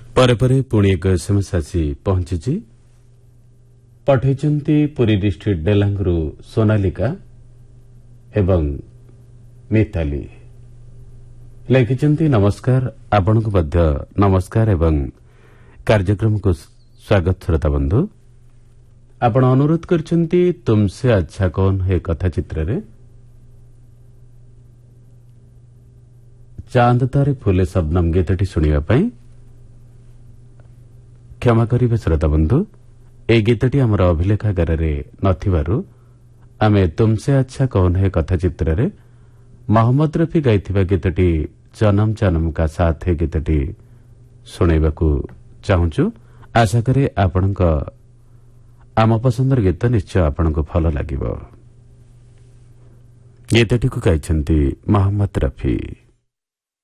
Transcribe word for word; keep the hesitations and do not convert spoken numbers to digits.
ପରେ ପରେ ପୁଣି ଏକ ଏସ୍ଏମ୍ଏସ୍ ଆସି ପହଞ୍ଚିଛି। ପଠାଇଛନ୍ତି ପୁରୀ ଡିଷ୍ଟ୍ରିକ୍ଟ ଡେଲାଙ୍ଗରୁ ସୋନାଲିକା ଏବଂ ମିତାଲି। ଲେଖିଛନ୍ତି ନମସ୍କାର, ଆପଣଙ୍କୁ ମଧ୍ୟ ନମସ୍କାର ଏବଂ କାର୍ଯ୍ୟକ୍ରମକୁ ସ୍ୱାଗତ ଶ୍ରୋତା ବନ୍ଧୁ। ଆପଣ ଅନୁରୋଧ କରିଛନ୍ତି ତୁମସେ ଆଚ୍ଛା କୌନ ହେ କଥା ଚିତ୍ରରେ ଚାନ୍ଦ ତାରେ ଫୁଲେ ଶବନମ ଗୀତଟି ଶୁଣିବା ପାଇଁ। କ୍ଷମା କରିବେ ଶ୍ରୋତା ବନ୍ଧୁ, ଏହି ଗୀତଟି ଆମର ଅଭିଲେଖାଗାରରେ ନଥିବାରୁ ଆମେ ତୁମସେ ଆଚ୍ଛା କୌନ ହେ କଥା ଚିତ୍ରରେ ମହମ୍ମଦ ରଫି ଗାଇଥିବା ଗୀତଟି ଜନମ ଜନମ କା ସାଥ ହେ ଗୀତଟି ଶୁଣାଇବାକୁ ଚାହୁଁଛୁ। ଆଶା କରେ ଆପଣଙ୍କ ଆମ ପସନ୍ଦର ଗୀତ ନିଶ୍ଚୟ ଆପଣଙ୍କୁ ଭଲ ଲାଗିବ। ଗୀତଟିକୁ ଗାଇଛନ୍ତି ମହମ୍ମଦ ରଫି।